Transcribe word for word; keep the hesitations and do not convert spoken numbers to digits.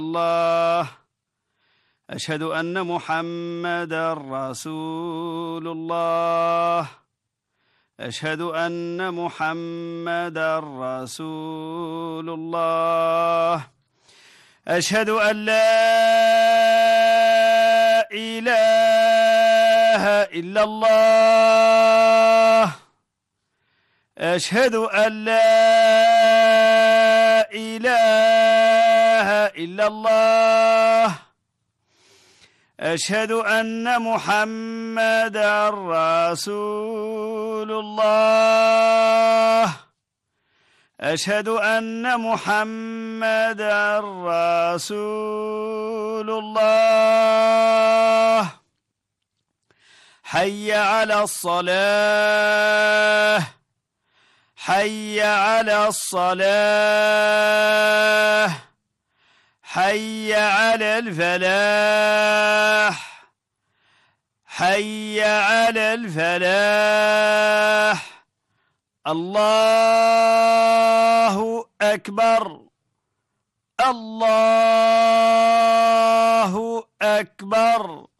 الله. أشهد أن محمدا رسول الله. أشهد أن محمدا رسول الله. أشهد أن لا إله إلا الله. أشهد أن لا إله إلا الله. أشهد أن محمدا رسول الله. أشهد أن محمدا رسول الله. حي على الصلاة. حي على الصلاة. حي على الفلاح. حي على الفلاح. الله أكبر. الله أكبر.